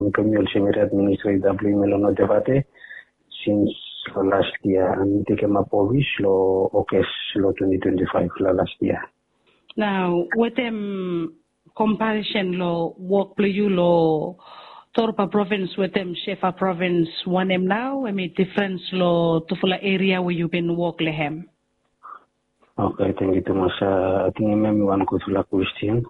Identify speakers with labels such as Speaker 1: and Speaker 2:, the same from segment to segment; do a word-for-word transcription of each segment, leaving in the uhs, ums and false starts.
Speaker 1: Communal Semiri Administrative W Melono Devate since last year and take my Polish lo okay lo twenty twenty-five last year.
Speaker 2: Now, what them comparison lo work play you lo Torpa province with them Shefa province one em now, I mean difference lo to full area where you been work lehem.
Speaker 1: Okay, thank you too much. Uh, I think I remember one question.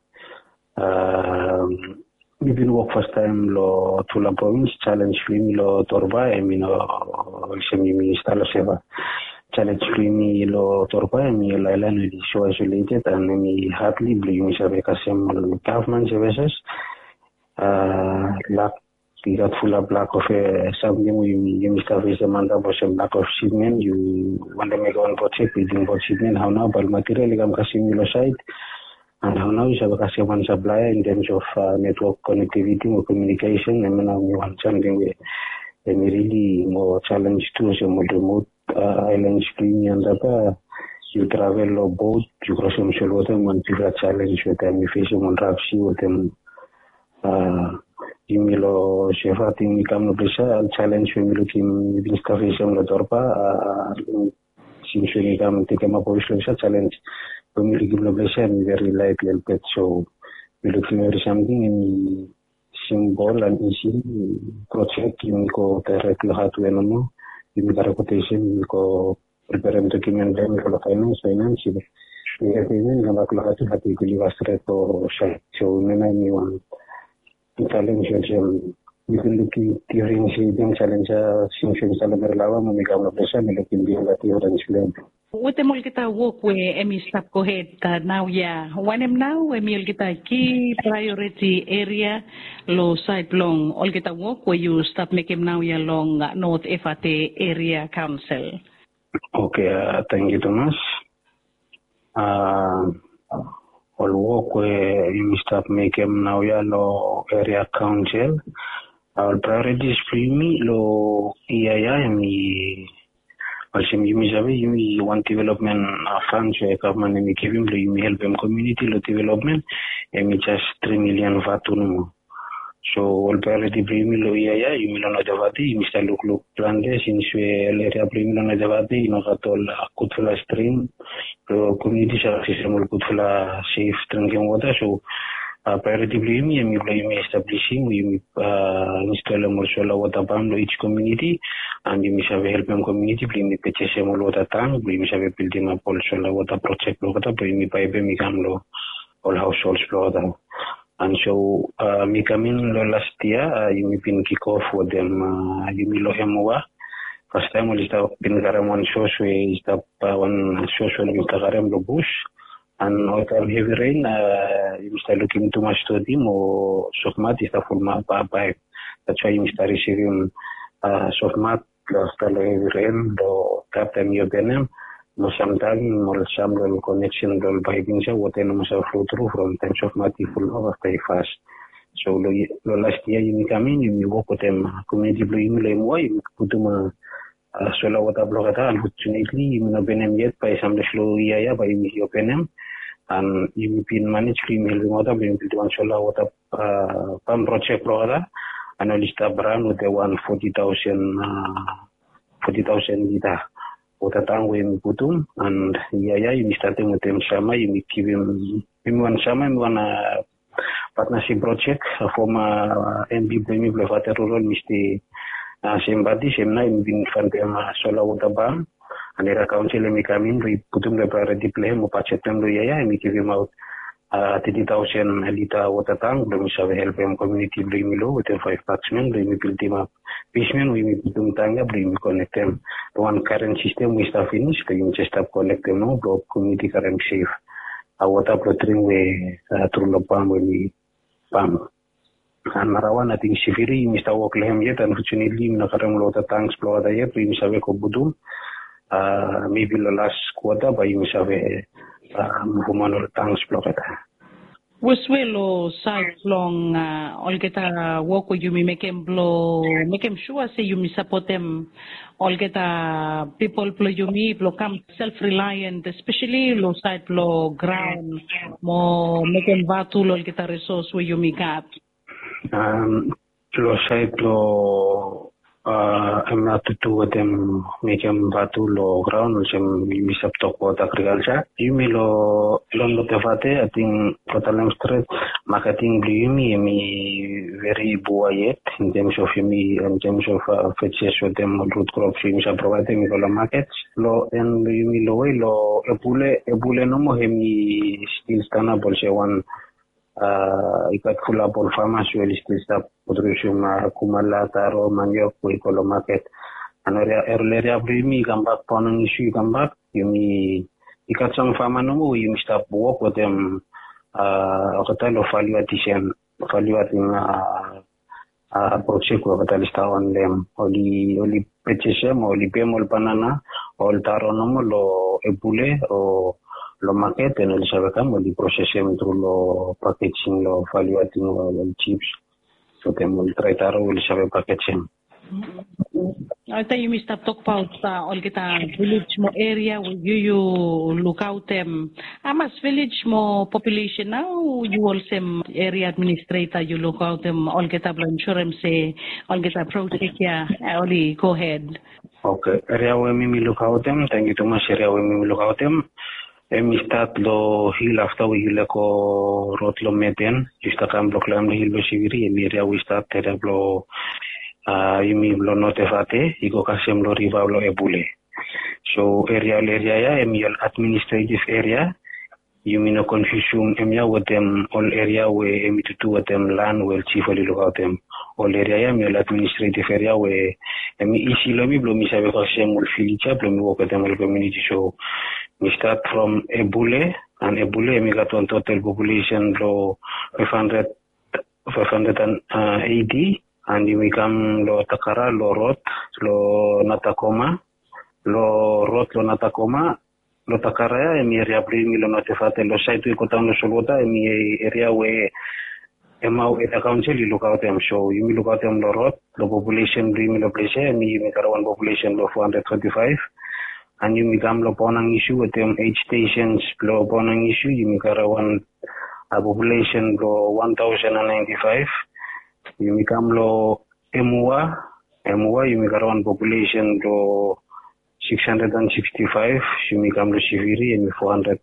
Speaker 1: Um, we've been work first time lo Tula province challenge film lo Torba I mean lo semi minister lo Seva challenge film lo Torba I mean la island is so isolated and me hardly believe me sabe kasem government services uh lack we got full of lack of uh, something we you Mister Visa Manda was a lack of shipment you want to make one project within what shipment how now but material come kasim lo side. And how now is a one supplier in terms of uh, network connectivity or communication. I mean, now we want something where they really more challenge to some remote uh, island stream and uh, you travel or boat, you cross some shell water, one people challenge with them, you face one rapsi with them. Uh, Imilo Shefating Mikam Blissa, challenge when you look in Vinskafism La Torpa, since when you come take them up with challenge. When we give blessing, very light little bit, so we look for something in symbol and easy project. You go directly how to animal. You make a reputation. You go prepare document. Then you go finance, finance. We have even come back to how to how to give us straight or share. So we may need one challenge. We've been looking during the challenge. Since we started the lava, we make a blessing. We look in the other orange.
Speaker 2: What the kita work with emi stop go ahead now yeah one em now emi kita key priority area low side long all kita work where you stop make him now yeah long North F A T area council.
Speaker 1: Okay, uh, thank you Thomas. Uh, all work where you stop make him now yeah low area council. Our priorities for me low yeah yeah emi. Also, you may have you want development funds where government may give him, you may help them community development, and me just three million vatunumo. So, all priority premium lo iya you may not have it, Mister Look Look plan this, in area premium on the vati, you know, at all Kutula stream, community system will Kutula safe drinking water. So, Uh, priority premium, you may establishing, you uh, install a more solar water pump each community, and you may have a help them community, bring the purchase a water tank, you may have a building up all solar water project, water, bring me by Bemicam all households water. And so, uh, me come in last year, uh, you may been kick off with them, uh, you may lo hemoa. First time, we start in Garamon shows, we start one social Instagram bush. And all time heavy rain, uh, you start looking too much to them or soft mat is the full mat pipe. That's why you start receiving uh, soft mat, after heavy rain, the captain you venom, no sometimes more some little connection, little piping, so what animals are flow through from time soft mat full over very fast. So the last year you come in, you work with them, community blue, you put them a solar water block. Unfortunately, you know, venom yet by some slow yeah by your venom. And you been managed to helping water, being built one solar water uh, pump project program, and only start brand with the one forty thousand, forty thousand liter water tank we put them, and yeah, yeah, you starting with them summer, you give him, him one summer, one uh, partnership project, a former M B Premi Blefata Rural, Mister Same body, same night, been fund them solar water pump. And the council may come in, we put them the priority play, we patch them to Yaya, and we give him out uh, thirty thousand liter water tank, we shall help them community bring me low with the five paxmen, we build them up. Fishman, we put them tanga, bring connect them. The one current system we start finish, we just have connect them now, block community current safe. Our water plotting we through the palm when we pump. And Marawan, I think Shifiri, Mister Walkleham yet, unfortunately, Nakaram water tanks blow the yet, we miss away Kobudum. Uh, maybe the last quarter, but you must have a human tanks block.
Speaker 2: Weswelo side long all get a work with you make him blow make him sure say you support them all get a people blow you me blow come self reliant especially low side blow ground more make him vatul all get a resource where you me got.
Speaker 1: Um lo site lo uh, I'm not to do with them make them batu lo ground which am mi sabtok po agriculture yumi lo lon lo tefate I think Kotalem Street marketing yumi mi very buoyant in terms of yumi in terms of uh, fetches with them root crops yumi sa provide mi lo markets lo en yumi lo lo epule epule no mo hemi still stana bolse one Uh, ikat fula por farmers will still stop production uh, kumala taro manjok ko ikolo market anoria earlier primi gambak ponang issue gambak yumi ikat sang farmer no yumi stop work with them uh okatalo value addition value addition uh, uh project ko katali stawan them oli oli pechesem oli pemol panana ol taro no lo epule o lo market en el sabacamo di processing through lo packaging lo value adding lo chips so temo il traitaro il sabe packaging
Speaker 2: Ata you must talk about uh, all kita village mo area you you look out them amas village mo population now you also area administrator you look out them all kita insurance say all kita project ya only go ahead.
Speaker 1: Okay, area we mi look out them thank you too much area we mi look out them Emi start lo hil after we hil ko rot lo meten justa kam lo klam lo hil lo siviri emi ria we start tere lo uh, emi lo notefate iko kasem lo riba lo ebule so area area ya emi al administrative area you mean no confusion emi ya with them all area we emi to do with them land well chief oli lo out them all area ya emi al administrative area we emi isi lo mi blo mi sabe kasem ul filicha blo mi wo ko them community so we start from Ebule, and Ebule, we got one total population lo five hundred eighty, and we come lo Takara, lo Rot, lo Natakoma, lo Rot, lo Natakoma, lo Takara, and we area bring lo notifate lo site we got on the Solota, and we area where Emma at the council you look out them. So you look out them lo Rot, lo population bring lo place, and we make our one population lo four hundred twenty-five. And you make lo ponang issue with them eight stations lo ponang issue you make one a population lo one thousand ninety-five you make lo Emua Emua you make one population lo six hundred sixty-five you make lo Shiviri and four hundred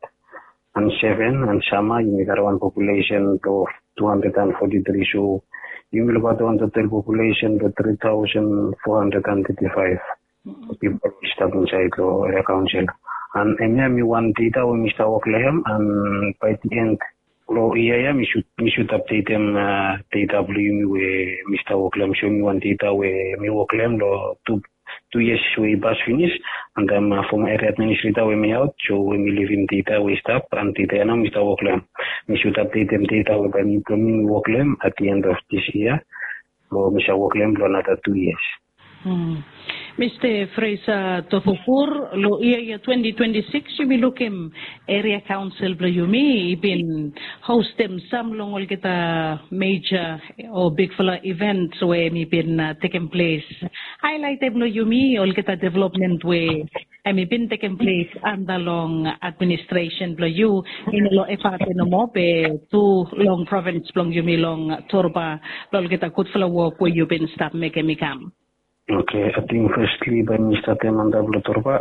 Speaker 1: seven and Sama you make one population lo two hundred forty-three so you make about one total population lo three thousand four hundred thirty-five people start inside the area council and enya mi one data we Mister Oakleham and by the end lo iya mi should mi should update them uh, data we we Mister Oakleham show me one data we mi Oakleham lo two two years we bus finish and then uh, from area administrator we me out so we me live in data we stop and data now Mister Oakleham mi should update them data we by mi Oakleham at the end of this year lo Mister Oakleham lo another two years.
Speaker 2: Hmm. Mister Fraser Tofopur, lo iya twenty twenty-six, you be looking area council blo yumi been host them some long all get a major or big fella events where me been uh, taking place. Highlight them blo yumi all get a development where I mean been taking place under long administration blo you in lo effort no more be two long province long yumi long torba all get a good fella work where you been stop making me come.
Speaker 1: Okay, I think firstly by Mister Temanda Blotorba,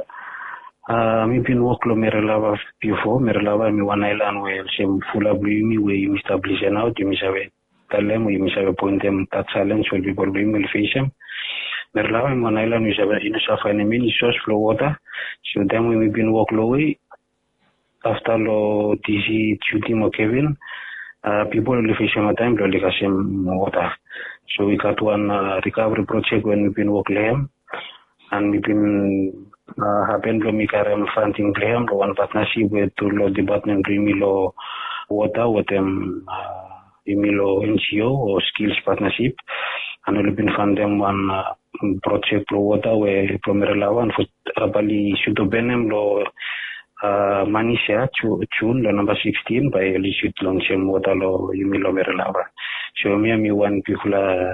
Speaker 1: uh, me been work lo Merelava before, Merelava me one island where some full of me where you establish an out, you miss away, tell them, you miss away point them, that challenge will be called Bimil Fishem. Merelava in one island, you have in a in a mini source flow water, so then we been work low way after lo T C Chutimo Kevin, uh, people will fish on a time, like a same water. So we got one uh, recovery project when we've been working them, and we've been uh, happened to make a funding them, one partnership with the department Imilo water with them uh, Imilo N G O or skills partnership, and we've been fund them one uh, project lo water where Promerela one for Abali Sudobenem lo uh, Manisha June lo number sixteen by Elishit Longshem water lo Imilo Merelava. So me and me one people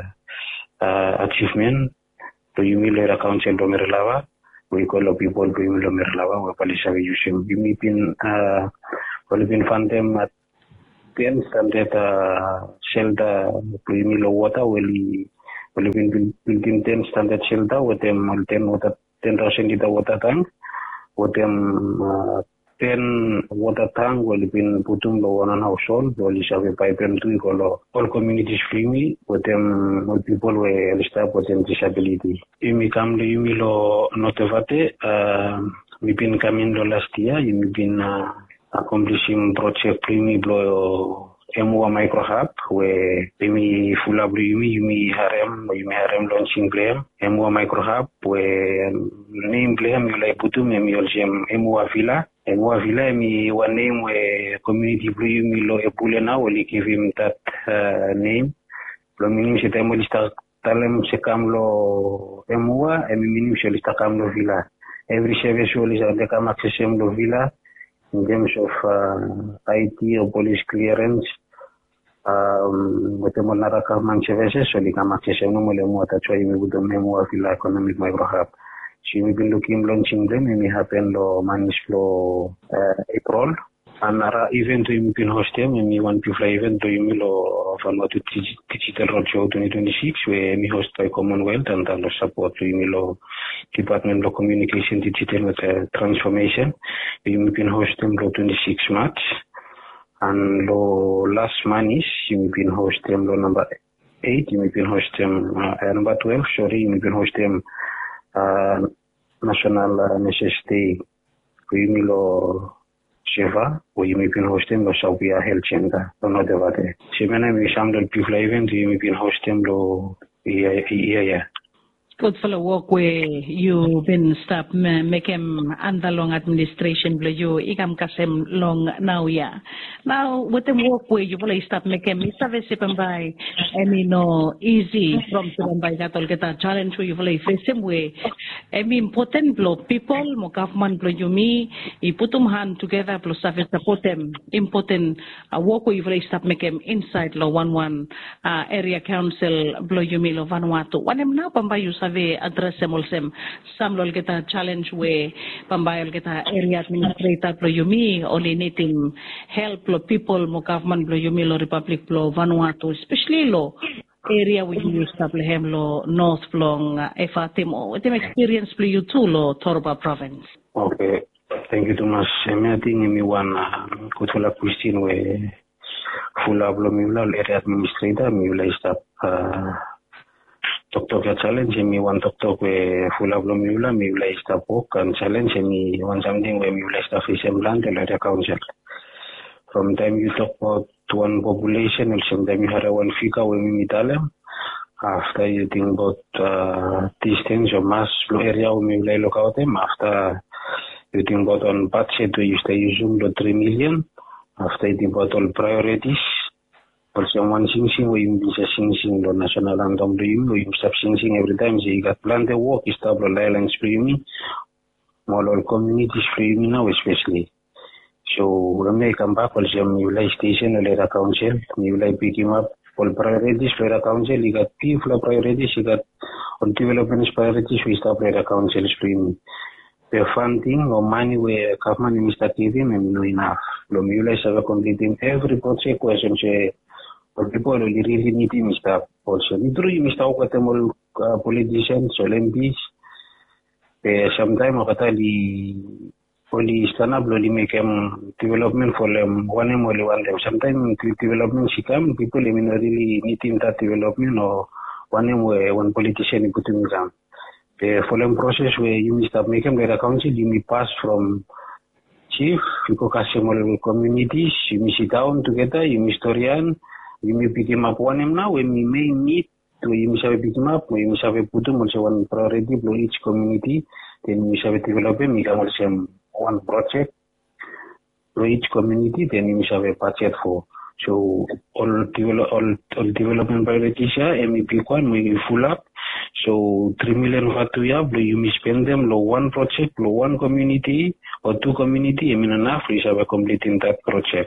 Speaker 1: uh, uh, achievement to Yumilera Council to Merlava. We call the people to Yumilo Merlava, we police have used him. We been uh we been fund them at ten standard uh shelter to Yumilo water will We've been building ten standard shelter with them ten water, ten thousand liter water tank, with them uh, ten water tank. We've been putting the one on household. We have a pipeline to all all communities free with them with people with start with them disability. Imi come to Imi lo notivate. We've been coming the last year. We've been uh, accomplishing project free blow. Emua micro hub where Emi Fulablu Yumi Yumi Harem Yumi Harem launching player Emua micro hub where name player Mula Putum Emi Oljem Emua Villa Emua Villa Emi one name where community blue Yumi Lo Epulena will give him that uh, name. Lo minim se temo lista talem se camlo Emua Emi minim se lista camlo Villa. Every service will is at the cam accessible Villa in terms of uh, I T or police clearance. Um, with the Monaraka Manchevese, so the Kamaxes no more water try me with the memo of the economic micro hub. She will be looking launching them, and may happen lo manage flow April. And our event to Impin host them, and me want to fly event to Imilo of what to digital roadshow twenty twenty-six, where me host by Commonwealth and the support to Imilo Department of Communication Digital with uh, Transformation. We Impin host them lo twenty-six March. And lo last Manis, you been host them lo number eight, you been host them uh, number twelve, sorry, you been host them uh, national uh, necessity, you lo Sheva, or you been host them lo Saubia Health Center, lo no devate. Semana we sample people event, you been host them lo yeah yeah yeah.
Speaker 2: Good for the work where you've been stop make him under long administration blue you ikam kasem long now yeah. Now with the work where you will stop make him service by I mean no easy from to by that all get a challenge where you will face same way. I mean important blow people mo government blow you me you put them hand together plus service support them important uh, work where you will stop make him inside lo one one uh, area council blow you me lo Vanuatu. One him now pamba you survey address them also some lol get a challenge where pambayal get a area administrator blow you me only needing help lo people mo government blow you me lo republic blow Vanuatu especially lo area we use him lo north long Efatimo with them experience blow you too lo Torba province.
Speaker 1: Okay, thank you too much. I think me one kutula question where full of me area administrator me will stop Tok tok ya challenge me one tok tok we full of me will me will stop work and challenge me one something where me will stop assemblant and area council. From time you talk about one population and sometimes you have one figure when we meet them. After you think about uh, distance or mass flow area we will look out them. After you think about on budget we used to use the three million. After you think about all priorities. Also, one sing sing we use a sing sing the national anthem to you. We stop sing sing every time. So you got plan the work. You stop the islands free me. More all communities free me now, especially. So when they come back, also you like station or area council. You like pick him up. All priorities for area council. You got people priorities. You got all development priorities. We stop area council free me. The funding or money where government minister giving and no enough. You like have completing every project question say. But people really really need him stop also. We do him stop with them all uh, politicians, so M Ps. Uh, sometimes akatali only stand up, only make them development for them. One them only one them. Sometimes development she come, people I mean really need him that development or one them where one politician put him down. The following process where you start making the council, you may pass from chief, you go customer communities, you may sit down together, you may historian. You may pick him up one him now, when we may meet, we may have pick him up, we may have a put him also one priority for each community, then we have a development, we have also one project for each community, then we have a budget for. So all develop all, all development priorities here, and we pick one, we full up. So three million what we have, you may spend them low one project, low one community or two community, I mean enough, we have a completing that project.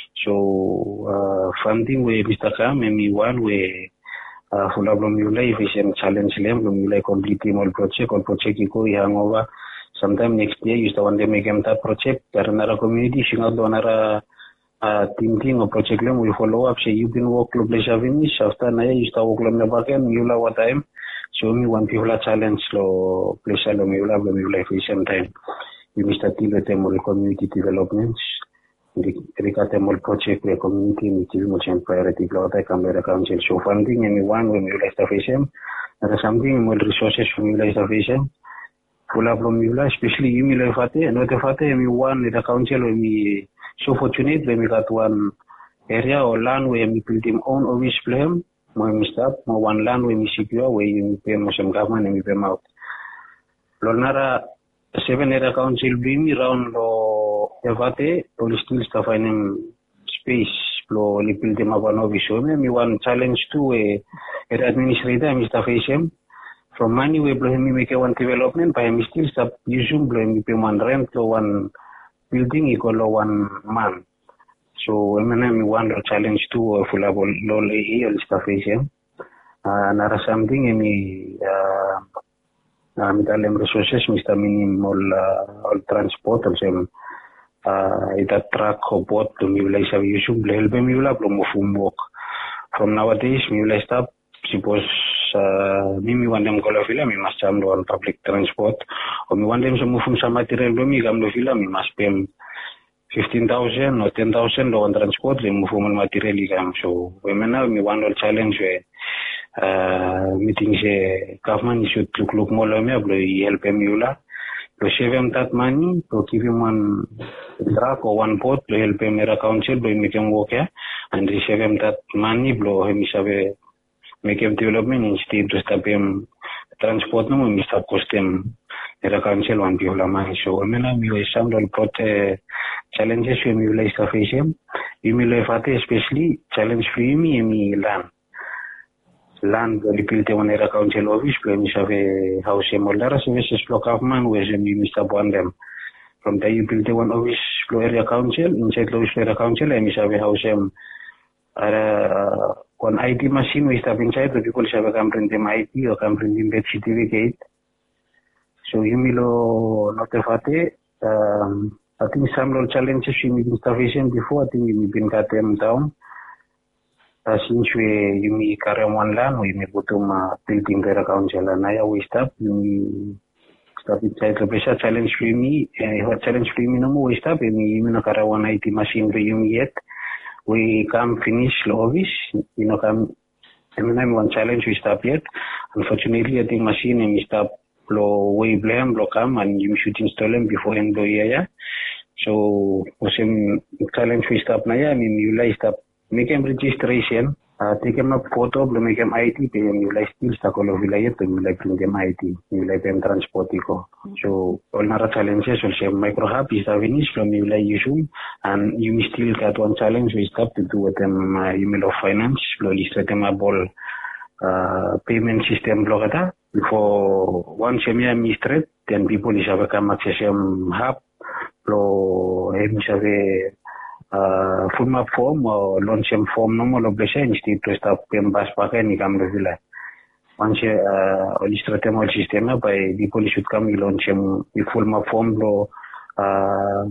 Speaker 1: So uh, funding where Mister Kam and me one way uh full of Lomula if we challenge them, Lomula completing all project or project you go hangover. Sometime next year you start want to make them that project, there another community, she not another uh, team team or project lem we follow up say you been work lo place finish after na you start work lo me baken you la what time so me one people challenge lo place lo me la lo me la same time you Mister Tilo temol community developments Ricate mol project le community ni tiv mo chen priority lo ta camera council so funding and one we me la station there something mol resources we me la station Pula Blomula, especially you will have and not a fate, me one in the council when me so fortunate when we got one area or land where we build him own office plan, my mistake, my one land where we secure where you pay some government and we pay out. Lonara seven area council bring me round lo evate, or still stuff in space, lo build them up an office. So me one challenge to a administrator, Mister Fashion. From money we blow him make one development by him still stop using blow him pay one rent to one building equal to one man. So I mean one challenge to full of low here stuff is here. Another something me uh middle resources Mister Minimal all transport of them uh it a truck or boat to me like have you should help me will move work. From nowadays me will stop suppose uh, mimi wandem kola villa mi mas jam on public transport o mi wandem semua fung sama material do mi gam do villa mi mas pem fifteen thousand or ten thousand on transport le mu fung material gam so we mena mi one challenge we uh, meeting je government should look look more me ablo help me ula lo sevem that money to give him one truck or one boat to help me ra council do mi kem work and receive him that money blow him sabe make him development instead to stop him transport no mi stop costem era council one people man so mena mi we sound all put challenges we mi like sufficient we mi le fate especially challenge free mi mi land land the built one era council office plan mi save house moldara services block of man we mi mi stop one them from the you built one office area council inside the area council and mi save house uh on I T machine we stop inside the people shall come print them I T or come print them that certificate. So you will not have um I think some little challenges you need installation before I think you've been cut them down. Uh, since we you may carry one land we may go to my building their council and I always stop you may stop inside the pressure challenge for me and uh, challenge for me no more we stop and you may not carry one I T machine for you yet. We come finish office, you know, come, I mean, one challenge we stop yet. Unfortunately, I think machine and we stop blow way blame, blow come and you should install them before end of the year. So, same challenge we stop now, I mean, you like stop, make them registration, uh, take them up photo, make them I T, pay them, you like still stuck all of the you like bring them I T, you like them transport. So, all other challenges, also micro hub is a finish from you like issue, and you still got one challenge we stop to do with them, uh, email of finance, slowly set them up all, uh, payment system blogata, before once you are straight, then people is have a come access hub, lo, hem have uh, full map form or launch form normal operation instead to stop them bus park and come to villa. Once you uh, illustrate my system by the police should come launch him the full map form lo uh,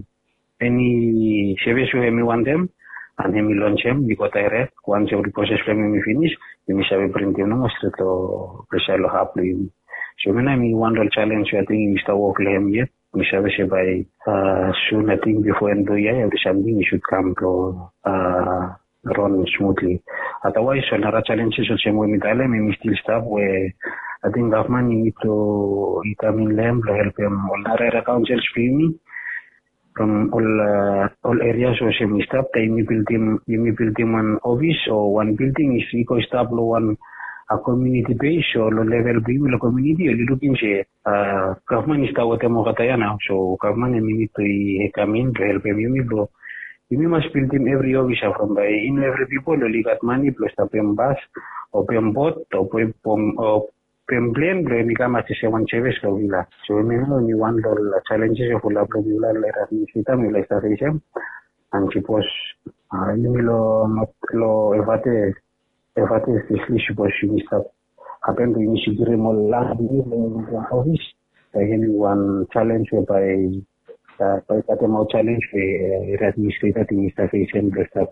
Speaker 1: any service you may want them and him launch him you got direct once every process frame me finish you may have print him no straight to pressure lo happen. So when I mean one challenge I think Mister Walk him yet. We shall say by uh, soon, I think before end of the year, something we should come to uh, run smoothly. Otherwise, another challenges the same way with Alem, we still stop where I think government need to determine them to help them all area councils free from all uh, all areas. So same stop. They may build them, you may build them one office or one building. If we go stop one. A community base or low level being a community, you looking say uh government is what I'm now. So government need to come in to help them. You bro. You must build them every office from by in every people only got money plus the pem bus or pem boat or pem or pem plane, we come at seven service of villa. So we mean only one dollar challenges of la villa let me see them like the and suppose uh you will not lo evate If I think especially suppose you start happen to initiate more land in the office, again one challenge whereby Uh, Pai kate mau challenge we area administrator ting staff agent staff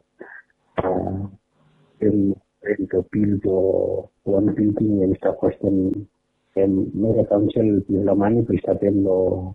Speaker 1: uh in in the appeal to one meeting and staff question and mega council lamani pristatem lo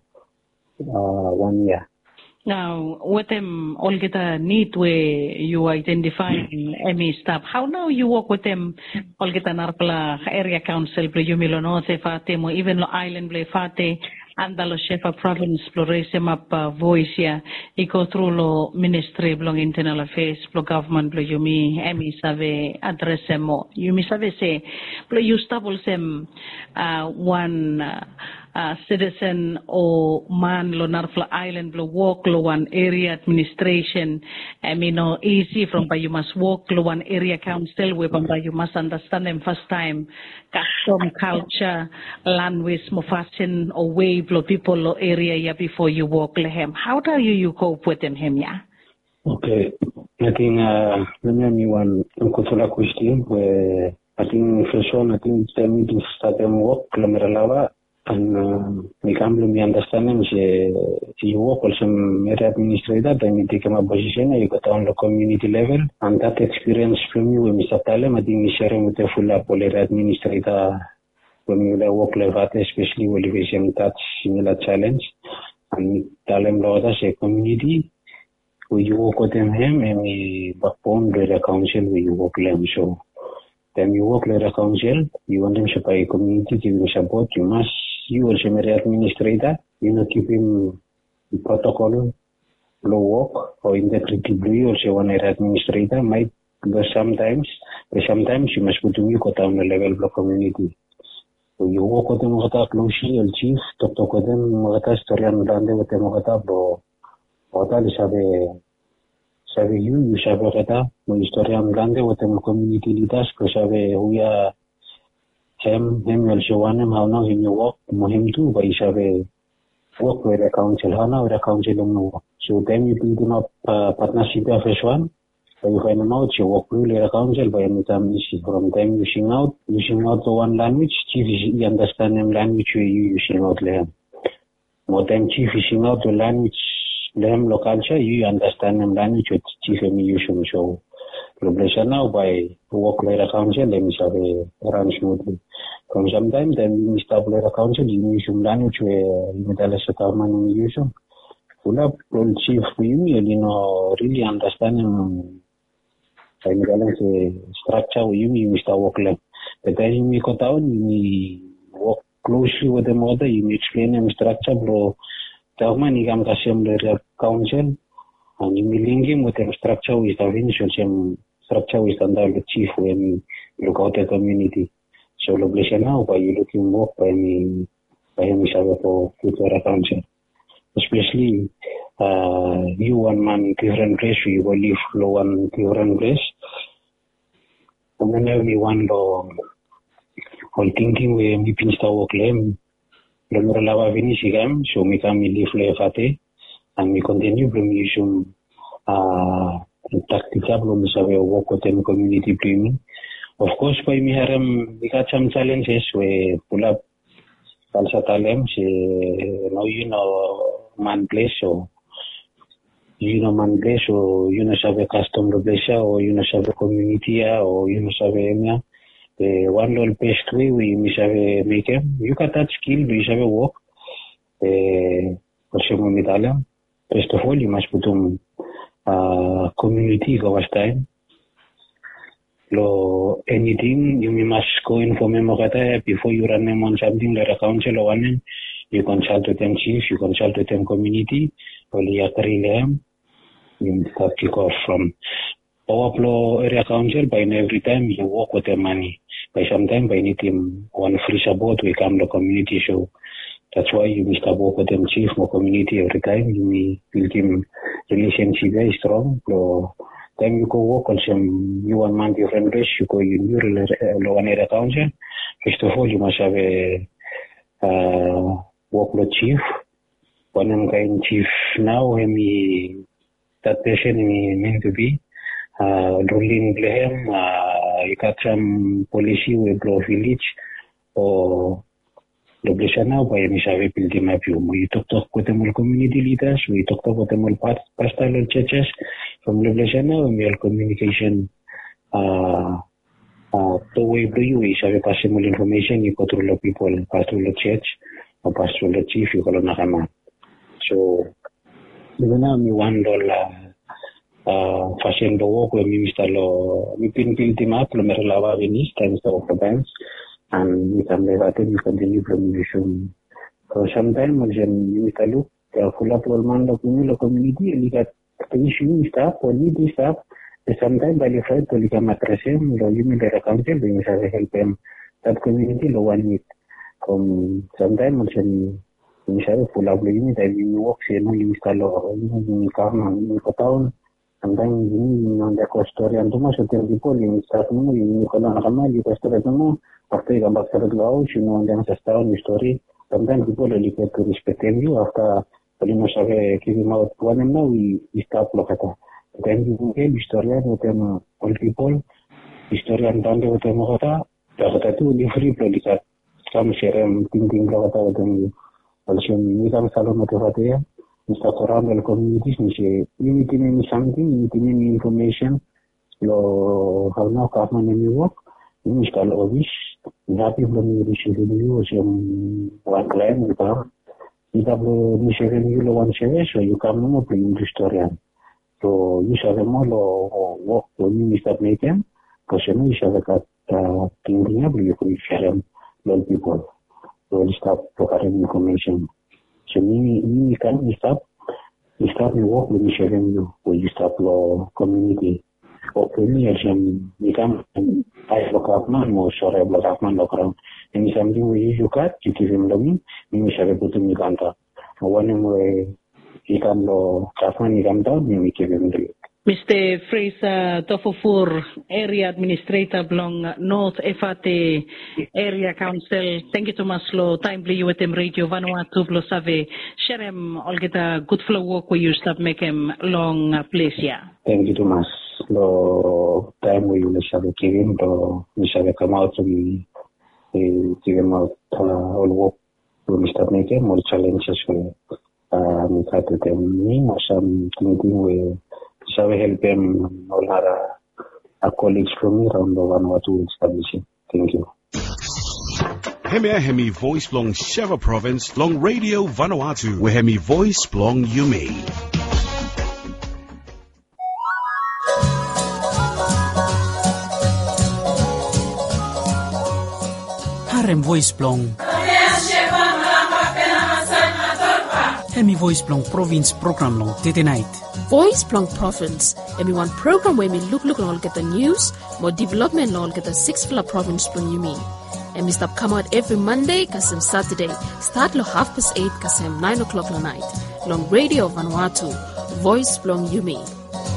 Speaker 1: uh one year.
Speaker 2: Now, what them all get a need where you identify M E staff. How now you work with them all get an arpla area council, play you milono se fate mo even lo island play fate and the shefa province exploration map voice ya I go through lo ministry belong internal affairs lo government play you me M E save address mo you me save say play you stable sem uh, one uh, Uh, citizen or man lo narfla island lo walk lo one area administration I mean no easy from by you must walk lo one area council where by you must understand them first time custom culture language mo fashion or way lo people lo area ya before you walk lehem how do you you cope with them him ya
Speaker 1: okay I think uh let me one kutula question where I think first one I think tell me to start them walk lo meralava and mi cambio mi understanding se you work also area administrator then you take my position you got on the community level and that experience from you Mister Talem I think we share with the full area administrator when you work level especially when you face that similar challenge and Talem lo as a community we you work with them him and we backbone the council we you work them so then you work like a council you want them to pay community giving support you must you also area administrator, you know, keep him protocol, low work, or integrity blue, also one area administrator might, but sometimes, but sometimes you must put to me on the level of the community. So you work with them, Mata closely, El Chief, talk to them, Mata story and Rande with them, Mata, bro, Mata is a Sabe you, you sabe Mata, my story and Rande with them community leaders, because we are. Hem hem also one how now him you work him too but you have a work with a council how now the council no so then you build up uh, partnership of first one so you find them out you work with a council by any time from them using out using out the one language chief you understand them language you using out them more time chief using out the language them local you understand them language with chief me using so Progression now by work with a council, then we have a run smoothly. From sometimes then we stop with a council, you use some language where you tell us a common use. Full up, will chief you, you know, really understanding and balance structure you, you start work like. But then you make it out, you work closely with the mother, you explain them structure, bro. Tell man, you come to assembly council, and you link him with the structure with the initial structure with the chief when you look out the community. So location now by you looking work by me by him for future council. Especially uh you one man different place you will live low one different place. And then everyone lo all thinking we me pinsta work lem. Lo lava vinicigam so me can live le fate and we continue from use uh tactical we have work with the community premium. Of course, by me haram we got some challenges we pull up Salsa Talem, no you know man place so you know man place or you know have a custom place or you know have a community or you know have a the one little best way we miss have a make you got that skill we have a work uh also with Talem. First of all you must put on uh community go time. Lo anything you must go in for memorata before you run them on something like a council or one you consult with them chief, you consult with them community, or you them you start kick off from Overflow area council by every time you work with the money. By sometime by anything one free support we come the community show. That's why you must work with them chief or community every time you build him relationship very strong. So then you go work on some you one man different race, you go in your one area council. First of all you must have a uh work with chief. One of them chief now when we that person we meant to be uh ruling Blehem, uh you got some policy with Blow Village or lo blesana by misave piltima piu we talk talk with the community leaders, we talk talk with the pastoral churches from the blesana we have communication uh uh the way we have possible information you go through the people pastoral church or pastoral chief you call nakama. So even now me one dollar uh facendo work with Mister Lo we pin piltima lo merlava venis times of the bands. And we can never tell you continue promotion. So sometimes when you look full of man of the community, you got issue stuff or need stuff. Sometimes by the friend to become a present, or you may get a council, we have help them that community low one need. From sometimes when you have full of unit, I will walk say no you install or you come in the town. Sometimes you know the story and too much of the people in start no you can not you can after you come back to the house, you know, and then just tell the story. Sometimes people really get to respect you after you know, giving out one and now we, we start looking at then you get historian with them all people, historian done with them Mohata, the two different political some share and thinking about them also Nikam Salomotofatia, Mister Coram communities, unity means something, unity means information, lo how now Kaufman and you work. Mister Lovis, happy from you receiving you some one client with her. You have receiving you one service, so you come up in historian. So you shall have more work when you start making, because you shall have got thinking up, you could share them with people. So you start providing information. So you can start, you start your work when you share you, when you start law community. Okay, me some become I look up man more sorry blood up man look around. And something we you cut, you give him loving, me shall put him in Ganta. One way he can lo Kaufman he come down, me give him the
Speaker 2: Mister Fraser Tofofur, Area Administrator belong North Efate Area Council. Thank you so much lo timely U T M Radio Vanuatu lo save sharem olgeta good flow work we you stop make him long place yeah.
Speaker 1: Thank you so much. Lo time we will have given to we shall come out to be give him out all work we start making more challenges we uh we try to them me or some meeting we shall help them all our, our colleagues from around the Vanuatu establishing. Thank you.
Speaker 3: Hemi Hemi Voice Blong Sheva Province Long Radio Vanuatu where Hemi Voice Blong Yumi.
Speaker 4: Harem Voice Blong Hemi Voice Blong Province Program Long Tete Night.
Speaker 5: Voice Blong Province, everyone program where we look look and all get the news, more development and all get the six fla province Blong you mean. And we stop come out every Monday, Kasem Saturday, start lo half past eight, Kasem nine o'clock la night. Long Radio Vanuatu, Voice Blong you mean.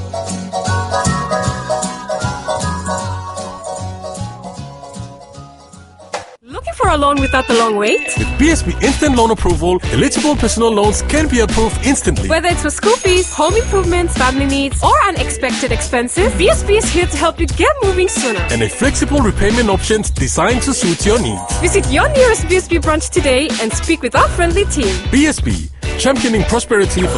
Speaker 6: For a loan without the long wait?
Speaker 7: With B S B Instant Loan Approval, eligible personal loans can be approved instantly.
Speaker 6: Whether it's for school fees, home improvements, family needs, or unexpected expenses, B S B is here to help you get moving sooner.
Speaker 7: And a flexible repayment options designed to suit your needs.
Speaker 6: Visit your nearest B S B branch today and speak with our friendly team.
Speaker 7: B S B, championing prosperity for